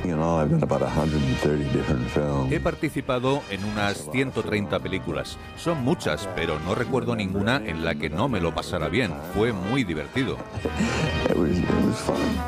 He participado en unas 130 películas. Son muchas, pero no recuerdo ninguna en la que no me lo pasara bien. Fue muy divertido.